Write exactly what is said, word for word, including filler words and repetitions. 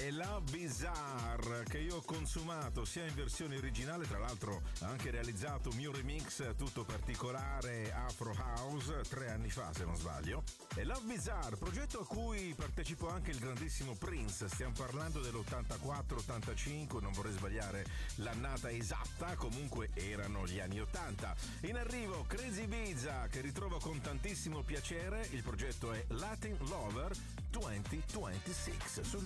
e Love Bizarre, che io ho consumato sia in versione originale, tra l'altro ha anche realizzato un mio remix tutto particolare Afro House tre anni fa se non sbaglio. E Love Bizarre, progetto a cui partecipò anche il grandissimo Prince, stiamo parlando dell'ottantaquattro ottantacinque, non vorrei sbagliare l'annata esatta, comunque erano gli anni ottanta. In arrivo Crazy Ibiza, che ritrovo con tantissimo piacere, il progetto è Latin Lover duemilaventisei sul